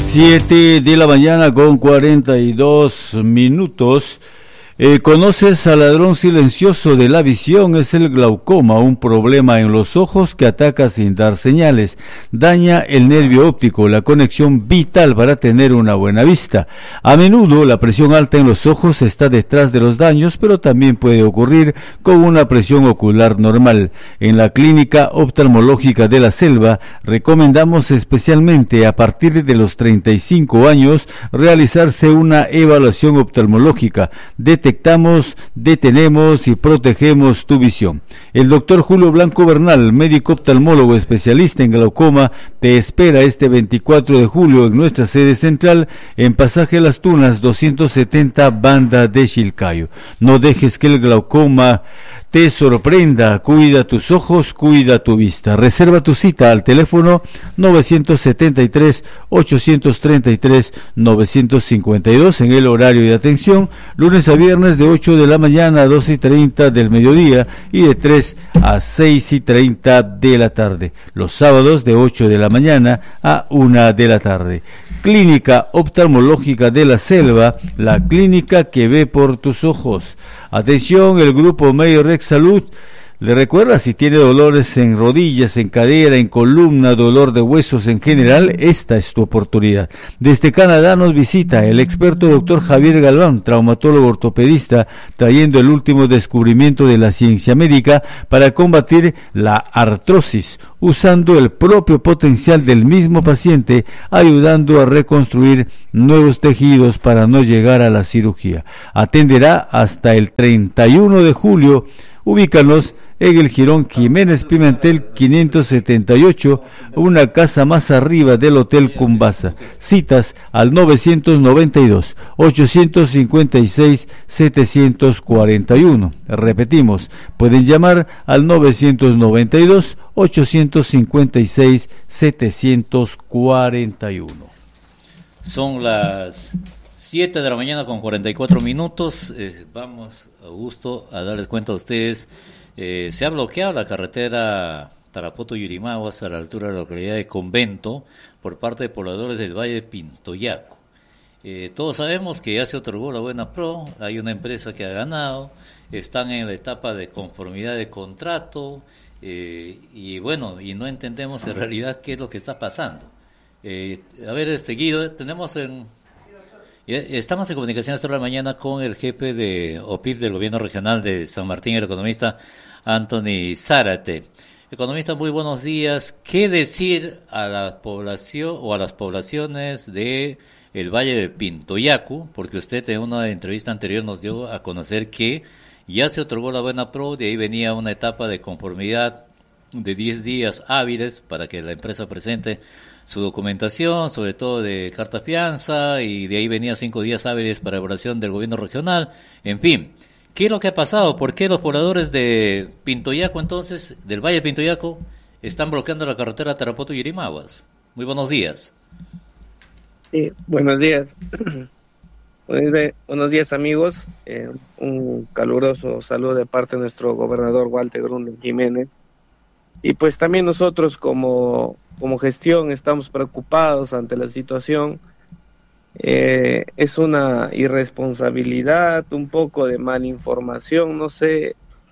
7 de la mañana con 42 minutos. ¿Conoces al ladrón silencioso de la visión? Es el glaucoma, un problema en los ojos que ataca sin dar señales. Daña el nervio óptico, la conexión vital para tener una buena vista. A menudo la presión alta en los ojos está detrás de los daños, pero también puede ocurrir con una presión ocular normal. En la Clínica Oftalmológica de la Selva recomendamos especialmente a partir de los 35 años realizarse una evaluación oftalmológica. Detectamos, detenemos y protegemos tu visión. El doctor Julio Blanco Bernal, médico oftalmólogo especialista en glaucoma, te espera este 24 de julio en nuestra sede central en Pasaje Las Tunas 270, Banda de Chilcayo. No dejes que el glaucoma te sorprenda. Cuida tus ojos, cuida tu vista. Reserva tu cita al teléfono 973-833-952 en el horario de atención, lunes a viernes de 8 de la mañana a 2:30 del mediodía y de 3 a 6:30 de la tarde. Los sábados de 8 de la mañana a 1 de la tarde. Clínica Oftalmológica de la Selva, la clínica que ve por tus ojos. Atención, el grupo Medio-Rex Salud le recuerda: si tiene dolores en rodillas, en cadera, en columna, dolor de huesos en general, esta es tu oportunidad. Desde Canadá nos visita el experto doctor Javier Galván, traumatólogo ortopedista, trayendo el último descubrimiento de la ciencia médica para combatir la artrosis, usando el propio potencial del mismo paciente, ayudando a reconstruir nuevos tejidos para no llegar a la cirugía. Atenderá hasta el 31 de julio. Ubícanos en el Jirón Jiménez Pimentel 578, una casa más arriba del Hotel Cumbasa. Citas al 992-856-741. Repetimos, pueden llamar al 992-856-741. Son las 7 de la mañana con 44 minutos. Vamos a gusto a darles cuenta a ustedes. Se ha bloqueado la carretera Tarapoto-Yurimaguas a la altura de la localidad de Convento por parte de pobladores del Valle de Pintoyaco. Todos sabemos que ya se otorgó la buena pro, hay una empresa que ha ganado, están en la etapa de conformidad de contrato y no entendemos en realidad qué es lo que está pasando. Seguido estamos en comunicación esta hora de la mañana con el jefe de OPIP del Gobierno Regional de San Martín, el economista Anthony Zárate. Economista, muy buenos días. ¿Qué decir a la población o a las poblaciones de el Valle de Pintoyaco? Porque usted en una entrevista anterior nos dio a conocer que ya se otorgó la buena pro, de ahí venía una etapa de conformidad de 10 días hábiles para que la empresa presente su documentación, sobre todo de carta fianza, y de ahí venía 5 días hábiles para elaboración del gobierno regional. En fin, ¿qué es lo que ha pasado? ¿Por qué los pobladores de Pintoyaco, entonces, del Valle de Pintoyaco, están bloqueando la carretera Tarapoto-Yurimaguas? Muy buenos días. Sí, buenos días. Buenos días, amigos. Un caluroso saludo de parte de nuestro gobernador Walter Grunden Jiménez. Y pues también nosotros como gestión estamos preocupados ante la situación. Es una irresponsabilidad, un poco de mala información, no sé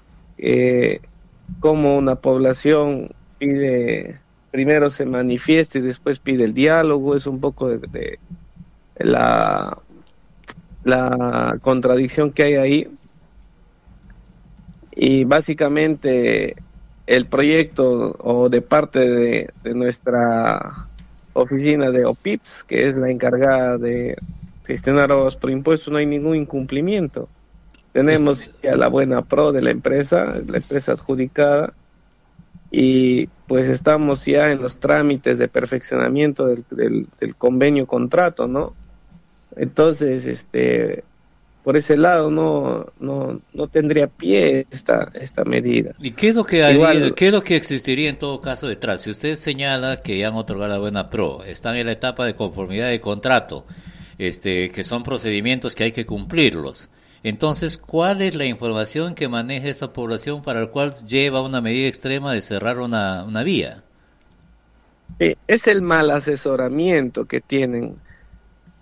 cómo una población primero se manifiesta y después pide el diálogo. Es un poco de la contradicción que hay ahí. Y básicamente el proyecto o de parte de nuestra oficina de OPIPS, que es la encargada de gestionar ahorros por impuestos, no hay ningún incumplimiento. Tenemos ya la buena pro de la empresa adjudicada, y pues estamos ya en los trámites de perfeccionamiento del convenio contrato, ¿no? Entonces, por ese lado no tendría pie esta medida. ¿Y qué es lo que haría, qué es lo que existiría en todo caso detrás? Si usted señala que ya han otorgado la buena pro, están en la etapa de conformidad de contrato, que son procedimientos que hay que cumplirlos. Entonces, ¿cuál es la información que maneja esta población para la cual lleva una medida extrema de cerrar una vía? Es el mal asesoramiento que tienen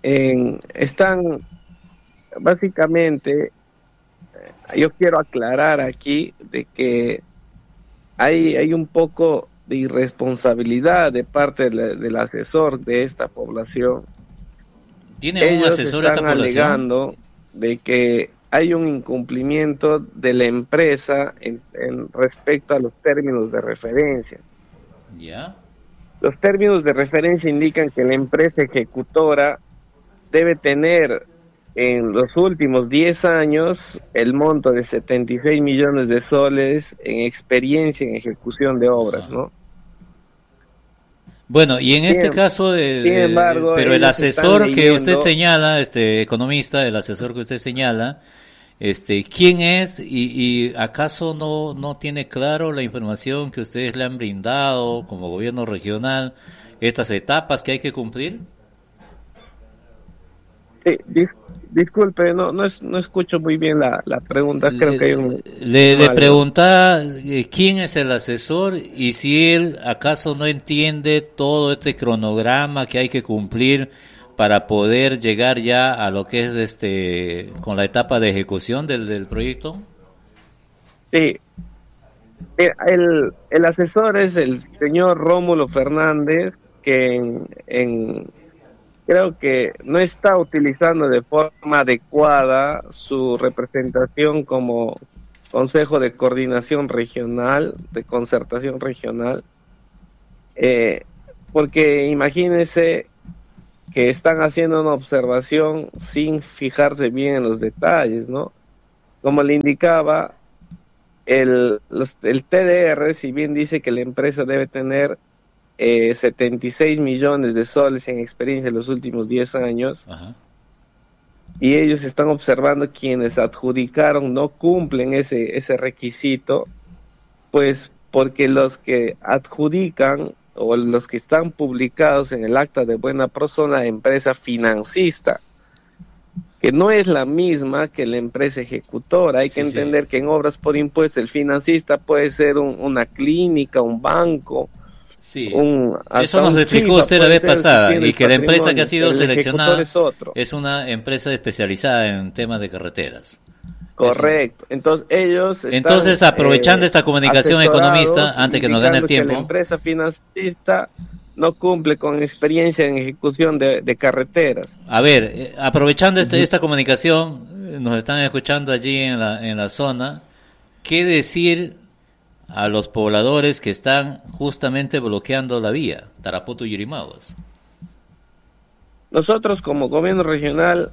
están básicamente, yo quiero aclarar aquí de que hay un poco de irresponsabilidad de parte del asesor de esta población. ¿Tiene un asesor de esta población? Ellos están alegando de que hay un incumplimiento de la empresa en respecto a los términos de referencia. ¿Ya? Los términos de referencia indican que la empresa ejecutora debe tener en los últimos 10 años el monto de 76 millones de soles en experiencia en ejecución de obras, ¿no? Bueno, y en este caso, sin embargo, pero el asesor que usted leyendo, señala, economista, el asesor que usted señala, ¿quién es y acaso no tiene claro la información que ustedes le han brindado como gobierno regional, estas etapas que hay que cumplir? Sí, disculpe, no escucho muy bien la pregunta, creo que hay un... Le pregunta quién es el asesor y si él acaso no entiende todo este cronograma que hay que cumplir para poder llegar ya a lo que es con la etapa de ejecución del proyecto. Sí, el asesor es el señor Rómulo Fernández, que creo que no está utilizando de forma adecuada su representación como Consejo de Coordinación Regional, de Concertación Regional, porque imagínense que están haciendo una observación sin fijarse bien en los detalles, ¿no? Como le indicaba, el TDR, si bien dice que la empresa debe tener 76 millones de soles en experiencia en los últimos 10 años, Ajá. Y ellos están observando quienes adjudicaron no cumplen ese requisito, pues porque los que adjudican o los que están publicados en el acta de buena pro son la empresa financista, que no es la misma que la empresa ejecutora. Hay que entender que en obras por impuesto el financista puede ser una clínica, un banco. Sí, eso nos explicó usted la vez pasada, y que la empresa que ha sido seleccionada es una empresa especializada en temas de carreteras. Correcto. Entonces ellos Entonces, aprovechando esa comunicación economista, antes que nos gane el tiempo, que la empresa financista no cumple con experiencia en ejecución de carreteras. A ver, aprovechando esta comunicación, nos están escuchando allí en la zona, ¿qué decir a los pobladores que están justamente bloqueando la vía Tarapoto y Yurimaguas? Nosotros como gobierno regional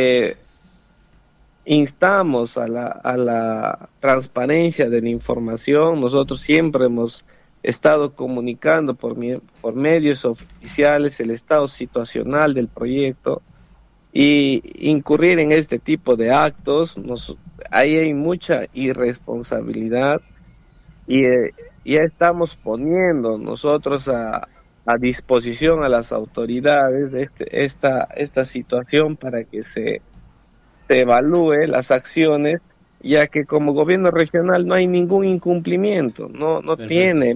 instamos a la transparencia de la información. Nosotros siempre hemos estado comunicando por medios oficiales el estado situacional del proyecto, y incurrir en este tipo de actos, ahí hay mucha irresponsabilidad. Y ya estamos poniendo nosotros a disposición a las autoridades esta situación para que se evalúe las acciones, ya que como gobierno regional no hay ningún incumplimiento, no tiene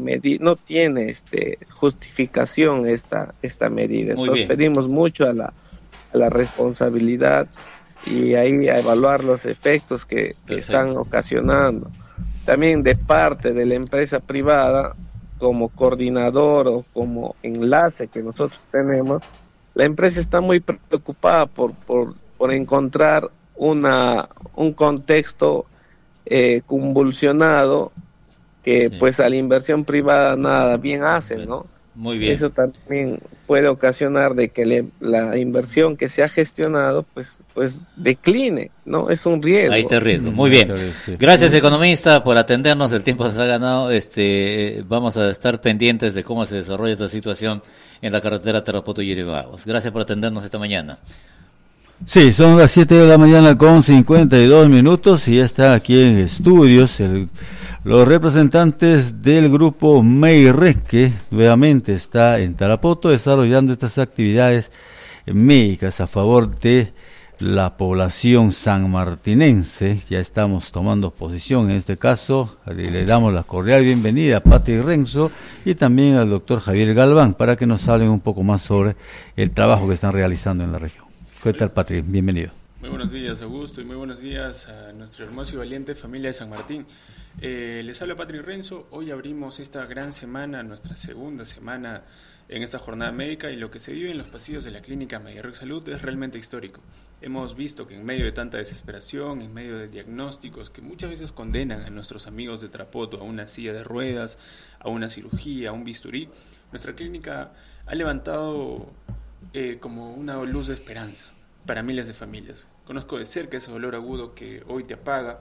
justificación esta medida. Muy Entonces bien. pedimos mucho a la responsabilidad y ahí a evaluar los efectos que están ocasionando. También de parte de la empresa privada, como coordinador o como enlace que nosotros tenemos, la empresa está muy preocupada por encontrar un contexto convulsionado que pues a la inversión privada nada bien hace, ¿no? Muy bien. Eso también puede ocasionar de que la inversión que se ha gestionado pues decline, ¿no? Es un riesgo. Ahí está el riesgo. Muy bien. Gracias, economista, por atendernos. El tiempo se ha ganado. Vamos a estar pendientes de cómo se desarrolla esta situación en la carretera Tarapoto y Yurimaguas. Gracias por atendernos esta mañana. Sí, son las 7 de la mañana con 52 minutos y ya está aquí en estudios los representantes del grupo Meirre, que nuevamente está en Tarapoto desarrollando estas actividades médicas a favor de la población sanmartinense. Ya estamos tomando posición en este caso. Le damos la cordial bienvenida a Patrick Renzo y también al doctor Javier Galván para que nos hablen un poco más sobre el trabajo que están realizando en la región. ¿Qué tal, Patri? Bienvenido. Muy buenos días, Augusto, y muy buenos días a nuestra hermosa y valiente familia de San Martín. Les habla Patrick Renzo. Hoy abrimos esta gran semana, nuestra segunda semana en esta jornada médica, y lo que se vive en los pasillos de la clínica Medirec Salud es realmente histórico. Hemos visto que en medio de tanta desesperación, en medio de diagnósticos que muchas veces condenan a nuestros amigos de Tarapoto a una silla de ruedas, a una cirugía, a un bisturí, nuestra clínica ha levantado como una luz de esperanza para miles de familias. Conozco de cerca ese dolor agudo que hoy te apaga,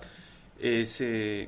ese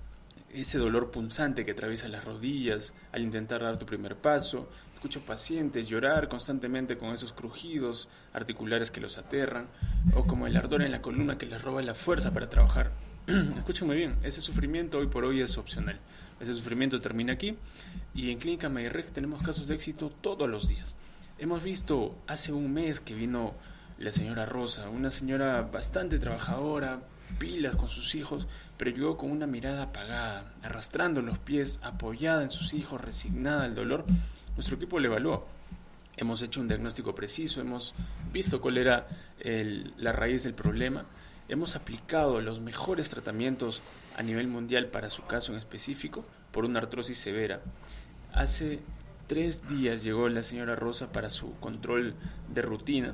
dolor punzante que atraviesa las rodillas al intentar dar tu primer paso. Escucho pacientes llorar constantemente con esos crujidos articulares que los aterran, o como el ardor en la columna que les roba la fuerza para trabajar. Escuchen muy bien, ese sufrimiento hoy por hoy es opcional. Ese sufrimiento termina aquí, y en Clínica Medirec tenemos casos de éxito todos los días. Hemos visto hace un mes que vino la señora Rosa, una señora bastante trabajadora, pilas con sus hijos, pero llegó con una mirada apagada, arrastrando los pies, apoyada en sus hijos, resignada al dolor. Nuestro equipo le evaluó. Hemos hecho un diagnóstico preciso, hemos visto cuál era la raíz del problema, hemos aplicado los mejores tratamientos a nivel mundial para su caso en específico, por una artrosis severa. Hace 3 días llegó la señora Rosa para su control de rutina,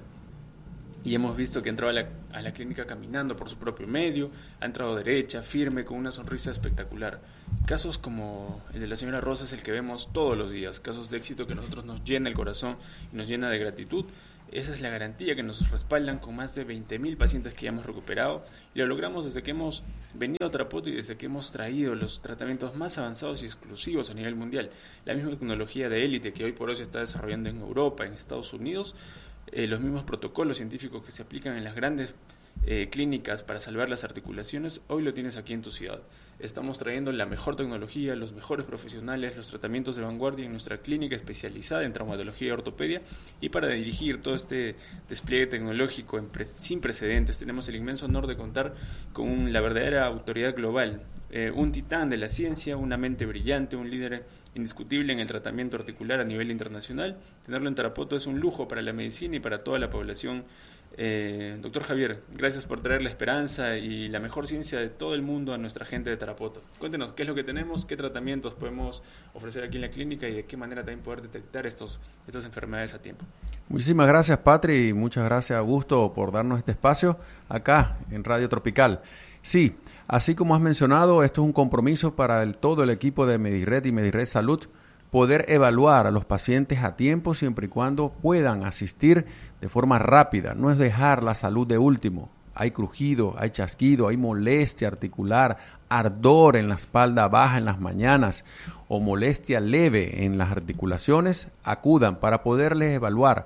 y hemos visto que entraba a la clínica caminando por su propio medio, ha entrado derecha, firme, con una sonrisa espectacular. Casos como el de la señora Rosa es el que vemos todos los días, casos de éxito que a nosotros nos llena el corazón y nos llena de gratitud. Esa es la garantía que nos respaldan con más de 20.000 pacientes que ya hemos recuperado, y lo logramos desde que hemos venido a Tarapoto y desde que hemos traído los tratamientos más avanzados y exclusivos a nivel mundial. La misma tecnología de élite que hoy por hoy se está desarrollando en Europa, en Estados Unidos, los mismos protocolos científicos que se aplican en las grandes clínicas para salvar las articulaciones, hoy lo tienes aquí en tu ciudad. Estamos trayendo la mejor tecnología, los mejores profesionales, los tratamientos de vanguardia en nuestra clínica especializada en traumatología y ortopedia, y para dirigir todo este despliegue tecnológico sin precedentes tenemos el inmenso honor de contar con la verdadera autoridad global, un titán de la ciencia, una mente brillante, un líder indiscutible en el tratamiento articular a nivel internacional. Tenerlo en Tarapoto es un lujo para la medicina y para toda la población. Doctor Javier, gracias por traer la esperanza y la mejor ciencia de todo el mundo a nuestra gente de Tarapoto. Cuéntenos qué es lo que tenemos, qué tratamientos podemos ofrecer aquí en la clínica y de qué manera también poder detectar estas enfermedades a tiempo. Muchísimas gracias, Patri, y muchas gracias, Augusto, por darnos este espacio acá en Radio Tropical. Sí, así como has mencionado, esto es un compromiso para todo el equipo de Medirec y Medirec Salud, poder evaluar a los pacientes a tiempo siempre y cuando puedan asistir de forma rápida. No es dejar la salud de último. Hay crujido, hay chasquido, hay molestia articular, ardor en la espalda baja en las mañanas o molestia leve en las articulaciones. Acudan para poderles evaluar,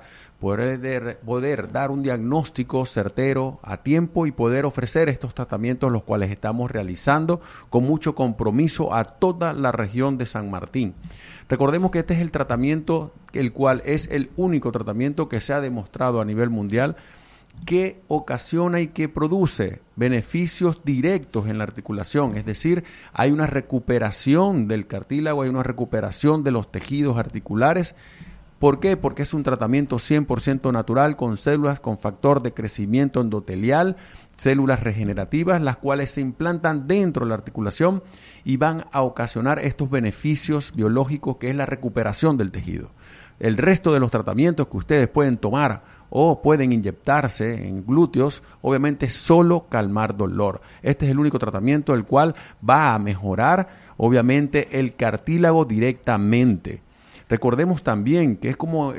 poder dar un diagnóstico certero a tiempo y poder ofrecer estos tratamientos, los cuales estamos realizando con mucho compromiso a toda la región de San Martín. Recordemos que este es el tratamiento, el cual es el único tratamiento que se ha demostrado a nivel mundial que ocasiona y que produce beneficios directos en la articulación, es decir, hay una recuperación del cartílago, hay una recuperación de los tejidos articulares. ¿Por qué? Porque es un tratamiento 100% natural con células con factor de crecimiento endotelial, células regenerativas, las cuales se implantan dentro de la articulación y van a ocasionar estos beneficios biológicos que es la recuperación del tejido. El resto de los tratamientos que ustedes pueden tomar o pueden inyectarse en glúteos, obviamente solo calmar dolor. Este es el único tratamiento el cual va a mejorar, obviamente, el cartílago directamente. Recordemos también que es como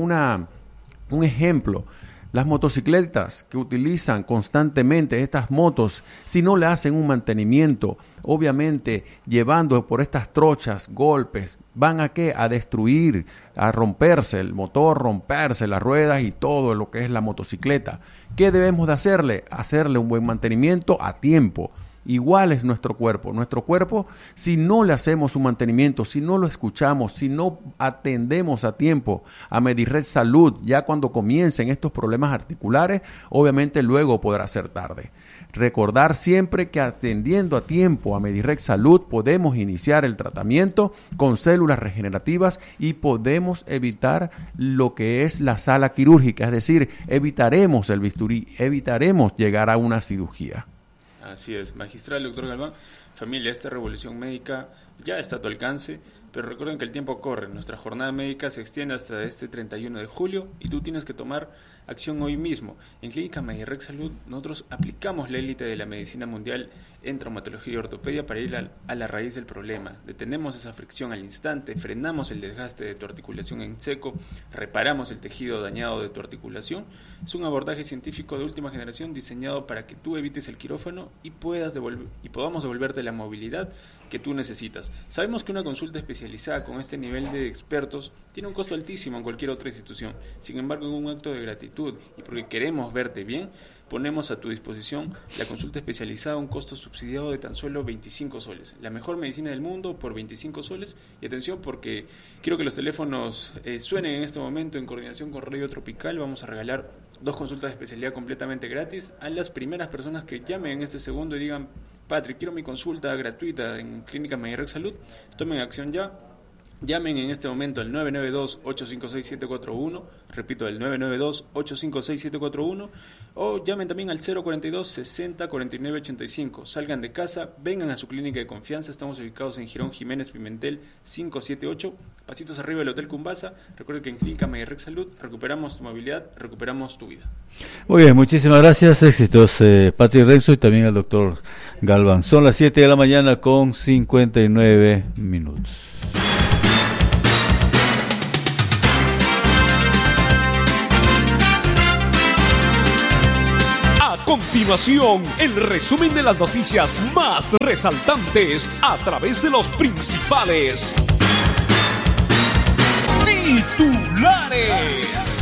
un ejemplo. Las motocicletas que utilizan constantemente estas motos, si no le hacen un mantenimiento, obviamente llevando por estas trochas, golpes, van a ¿qué? A destruir, a romperse el motor, romperse las ruedas y todo lo que es la motocicleta. ¿Qué debemos de hacerle? Hacerle un buen mantenimiento a tiempo. Igual es nuestro cuerpo. Nuestro cuerpo, si no le hacemos un mantenimiento, si no lo escuchamos, si no atendemos a tiempo a Medired Salud, ya cuando comiencen estos problemas articulares, obviamente luego podrá ser tarde. Recordar siempre que atendiendo a tiempo a Medired Salud podemos iniciar el tratamiento con células regenerativas y podemos evitar lo que es la sala quirúrgica, es decir, evitaremos el bisturí, evitaremos llegar a una cirugía. Así es, magistral doctor Galván. Familia, esta revolución médica ya está a tu alcance, pero recuerden que el tiempo corre. Nuestra jornada médica se extiende hasta este 31 de julio y tú tienes que tomar acción hoy mismo. En Clínica Medired Salud nosotros aplicamos la élite de la medicina mundial en traumatología y ortopedia para ir a la raíz del problema. Detenemos esa fricción al instante, frenamos el desgaste de tu articulación en seco, reparamos el tejido dañado de tu articulación. Es un abordaje científico de última generación diseñado para que tú evites el quirófano y podamos devolverte la movilidad que tú necesitas. Sabemos que una consulta especializada con este nivel de expertos tiene un costo altísimo en cualquier otra institución. Sin embargo, en un acto de gratitud y porque queremos verte bien, ponemos a tu disposición la consulta especializada a un costo subsidiado de tan solo 25 soles. La mejor medicina del mundo por 25 soles. Y atención, porque quiero que los teléfonos suenen en este momento en coordinación con Radio Tropical. Vamos a regalar 2 consultas de especialidad completamente gratis a las primeras personas que llamen en este segundo y digan: Patrick, quiero mi consulta gratuita en Clínica Medired Salud. Tomen acción ya. Llamen en este momento al 992-856-741, repito, el 992-856-741, o llamen también al 042-60-49-85. Salgan de casa, vengan a su clínica de confianza. Estamos ubicados en Girón Jiménez Pimentel 578, pasitos arriba del Hotel Cumbasa. Recuerden que en Clínica Medired Salud recuperamos tu movilidad, recuperamos tu vida. Muy bien, muchísimas gracias, éxitos Patrick Renzo y también al doctor Galván. Son las 7 de la mañana con 59 minutos. A continuación, el resumen de las noticias más resaltantes a través de los principales titulares.